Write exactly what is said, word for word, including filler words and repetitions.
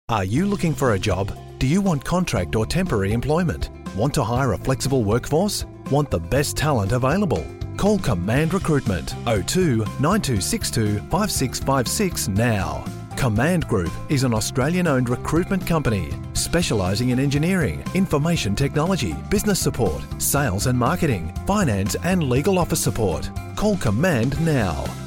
Are you looking for a job? Do you want contract or temporary employment? Want to hire a flexible workforce? Want the best talent available? Call Command Recruitment oh two nine two six two five six five six now. Command Group is an Australian-owned recruitment company specialising in engineering, information technology, business support, sales and marketing, finance and legal office support. Call Command now.